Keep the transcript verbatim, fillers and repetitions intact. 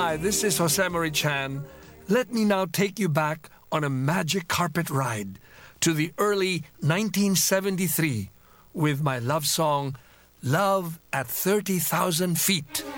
Hi, this is Josemari Chan. Let me now take you back on a magic carpet ride to the early nineteen seventy-three with my love song, Love at thirty thousand Feet.